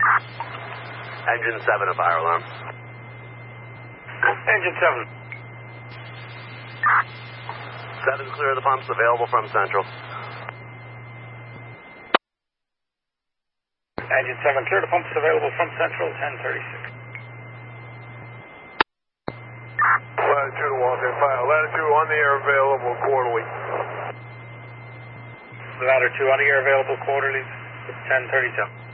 Engine 7, a fire alarm. Engine 7. 7, clear of the pumps, available from Central. Engine 7, clear the pumps, available from Central, 1036. Latitude 105. Latitude on the air, available quarterly. Ladder 2 on the air, available quarterly, 1037.